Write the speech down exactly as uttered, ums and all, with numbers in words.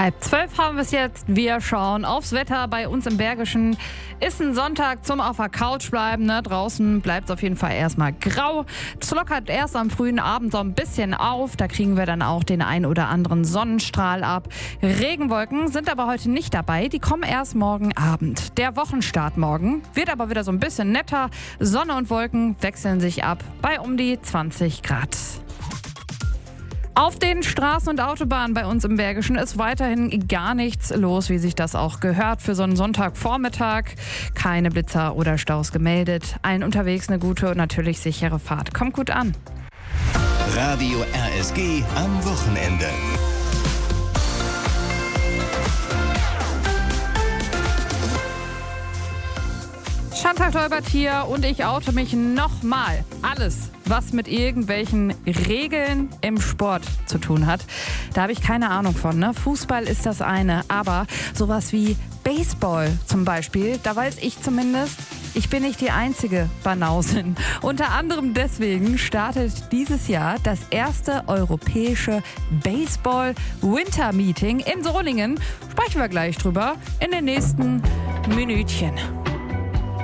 Halb zwölf haben wir es jetzt. Wir schauen aufs Wetter bei uns im Bergischen. Ist ein Sonntag zum auf der Couch bleiben. Ne? Draußen bleibt es auf jeden Fall erstmal grau. Es lockert erst am frühen Abend so ein bisschen auf. Da kriegen wir dann auch den ein oder anderen Sonnenstrahl ab. Regenwolken sind aber heute nicht dabei. Die kommen erst morgen Abend. Der Wochenstart morgen wird aber wieder so ein bisschen netter. Sonne und Wolken wechseln sich ab bei um die zwanzig Grad. Auf den Straßen und Autobahnen bei uns im Bergischen ist weiterhin gar nichts los, wie sich das auch gehört für so einen Sonntagvormittag. Keine Blitzer oder Staus gemeldet. Allen unterwegs eine gute und natürlich sichere Fahrt. Kommt gut an. Radio R S G am Wochenende. Chantal Tolbert hier und ich oute mich nochmal. Alles, was mit irgendwelchen Regeln im Sport zu tun hat, da habe ich keine Ahnung von. Ne? Fußball ist das eine, aber sowas wie Baseball zum Beispiel, da weiß ich zumindest, ich bin nicht die einzige Banausin. Unter anderem deswegen startet dieses Jahr das erste europäische Baseball-Winter-Meeting in Solingen. Sprechen wir gleich drüber in den nächsten Minütchen.